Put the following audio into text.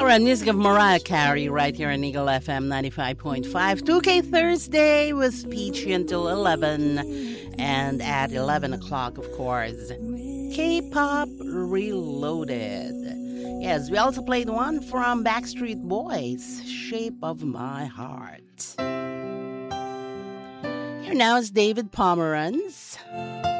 All right, music of Mariah Carey right here on Eagle FM 95.5. 2K Thursday with Peachy until 11. And at 11 o'clock, of course, K-Pop Reloaded. Yes, we also played one from Backstreet Boys, Shape of My Heart. Here now is David Pomeranz.